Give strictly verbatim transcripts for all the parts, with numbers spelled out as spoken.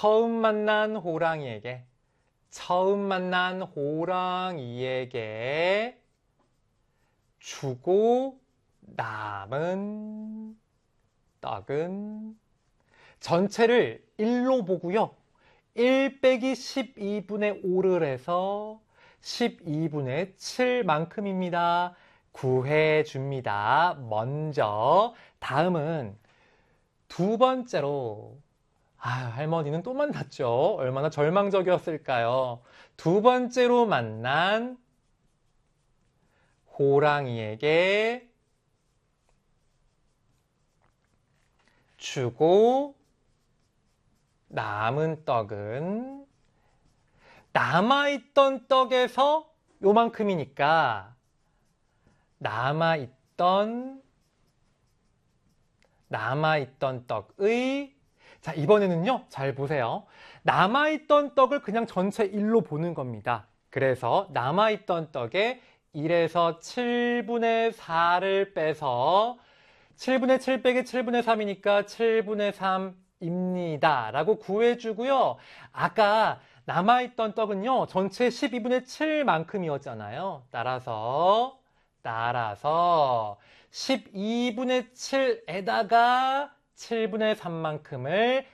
처음 만난 호랑이에게, 처음 만난 호랑이에게 주고 남은 떡은, 전체를 일로 보고요. 일 빼기 십이분의 오를 해서 십이분의 칠만큼입니다. 구해줍니다. 먼저 다음은 두 번째로, 아, 할머니는 또 만났죠. 얼마나 절망적이었을까요? 두 번째로 만난 호랑이에게 주고 남은 떡은, 남아있던 떡에서 요만큼이니까 남아있던 남아있던 떡의, 자, 이번에는요, 잘 보세요. 남아있던 떡을 그냥 전체 일로 보는 겁니다. 그래서 남아있던 떡에 일에서 칠분의 사를 빼서 칠분의 칠 빼기 칠분의 삼이니까 칠분의 삼입니다. 라고 구해주고요. 아까 남아있던 떡은요, 전체 십이분의 칠만큼이었잖아요. 따라서, 따라서 십이분의 칠에다가 칠분의 삼만큼을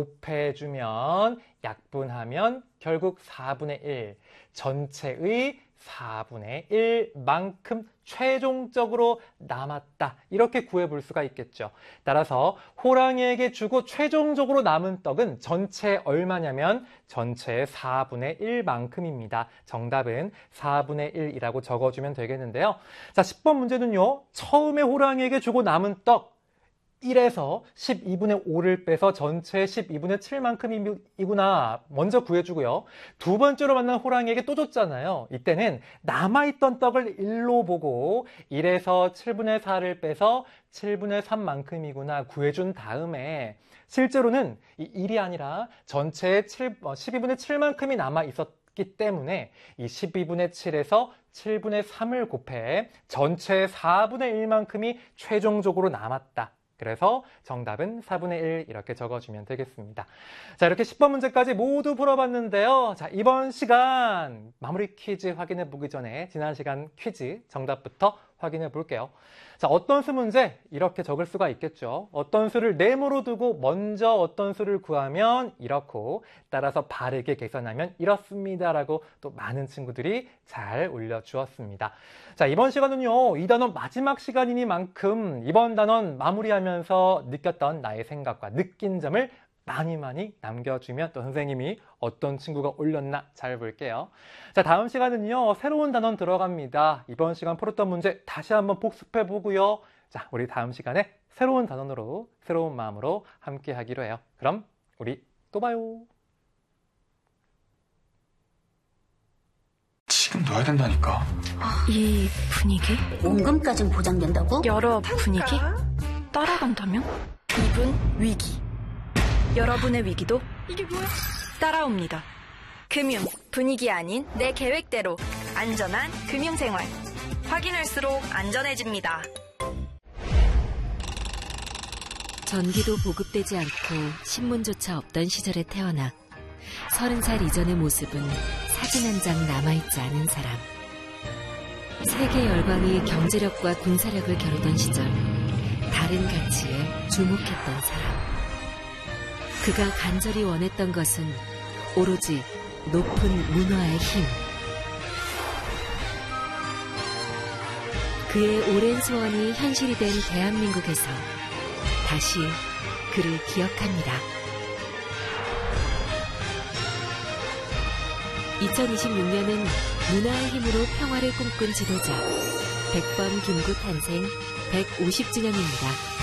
곱해주면, 약분하면 결국 사분의 일, 전체의 사분의 일만큼 최종적으로 남았다. 이렇게 구해볼 수가 있겠죠. 따라서 호랑이에게 주고 최종적으로 남은 떡은 전체 얼마냐면 전체의 사분의 일만큼입니다. 정답은 사분의 일이라고 적어주면 되겠는데요. 자, 십 번 문제는요. 처음에 호랑이에게 주고 남은 떡 일에서 십이분의 오를 빼서 전체 십이분의 칠만큼이구나 먼저 구해주고요. 두 번째로 만난 호랑이에게 또 줬잖아요. 이때는 남아있던 떡을 일로 보고 일에서 칠분의 사를 빼서 칠분의 삼만큼이구나 구해준 다음에, 실제로는 이 일이 아니라 전체의 십이분의 칠만큼이 남아있었기 때문에 이 십이분의 칠에서 칠분의 삼을 곱해 전체 사분의 일만큼이 최종적으로 남았다. 그래서 정답은 사분의 일 이렇게 적어주면 되겠습니다. 자, 이렇게 십 번 문제까지 모두 풀어봤는데요. 자, 이번 시간 마무리 퀴즈 확인해 보기 전에 지난 시간 퀴즈 정답부터 확인해 볼게요. 자, 어떤 수 문제 이렇게 적을 수가 있겠죠. 어떤 수를 네모로 두고 먼저 어떤 수를 구하면 이렇고, 따라서 바르게 계산하면 이렇습니다 라고 또 많은 친구들이 잘 올려주었습니다. 자, 이번 시간은요, 이 단원 마지막 시간이니만큼 이번 단원 마무리하면서 느꼈던 나의 생각과 느낀 점을 많이 많이 남겨주면 또 선생님이 어떤 친구가 올렸나 잘 볼게요. 자, 다음 시간은요, 새로운 단원 들어갑니다. 이번 시간 풀었던 문제 다시 한번 복습해 보고요. 자, 우리 다음 시간에 새로운 단원으로, 새로운 마음으로 함께 하기로 해요. 그럼 우리 또 봐요. 지금 넣어야 된다니까. 이 분위기? 원금까진 보장된다고? 여러 분위기? 따라간다면? 이분 위기. 여러분의 위기도 이게 뭐야? 따라옵니다. 금융, 분위기 아닌 내 계획대로 안전한 금융생활. 확인할수록 안전해집니다. 전기도 보급되지 않고 신문조차 없던 시절에 태어나 서른 살 이전의 모습은 사진 한 장 남아있지 않은 사람. 세계 열강이 경제력과 군사력을 겨루던 시절 다른 가치에 주목했던 사람. 그가 간절히 원했던 것은 오로지 높은 문화의 힘. 그의 오랜 소원이 현실이 된 대한민국에서 다시 그를 기억합니다. 이천이십육 년은 문화의 힘으로 평화를 꿈꾼 지도자 백범 김구 탄생 백오십 주년입니다.